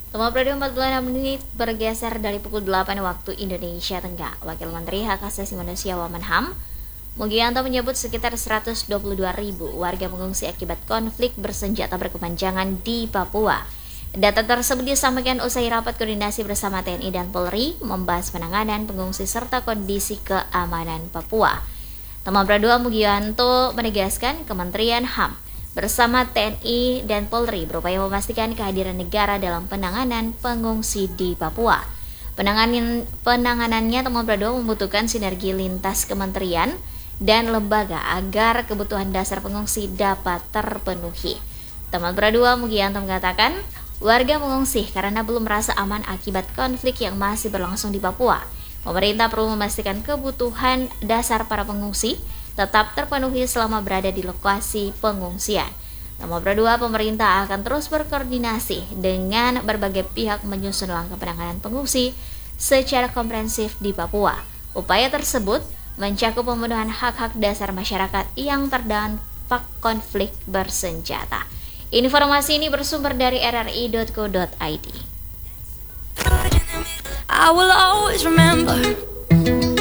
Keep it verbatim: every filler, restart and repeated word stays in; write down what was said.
Teman Radio empat puluh enam menit bergeser dari pukul delapan waktu Indonesia Tengah. Wakil Menteri Hak Asasi Manusia Wamenham, Mugianto menyebut sekitar seratus dua puluh dua ribu warga mengungsi akibat konflik bersenjata berkepanjangan di Papua. Data tersebut disampaikan usai rapat koordinasi bersama T N I dan Polri membahas penanganan pengungsi serta kondisi keamanan Papua. Teman Radio Mugianto menegaskan Kementerian H A M bersama T N I dan Polri berupaya memastikan kehadiran negara dalam penanganan pengungsi di Papua. Penanganan, penanganannya Teman Radio membutuhkan sinergi lintas kementerian dan lembaga agar kebutuhan dasar pengungsi dapat terpenuhi. Teman Radio Mugianto mengatakan, warga mengungsi karena belum merasa aman akibat konflik yang masih berlangsung di Papua. Pemerintah perlu memastikan kebutuhan dasar para pengungsi tetap terpenuhi selama berada di lokasi pengungsian. Nomor dua, pemerintah akan terus berkoordinasi dengan berbagai pihak menyusun langkah penanganan pengungsi secara komprehensif di Papua. Upaya tersebut mencakup pemenuhan hak-hak dasar masyarakat yang terdampak konflik bersenjata. Informasi ini bersumber dari r r i dot co dot i d. I will always remember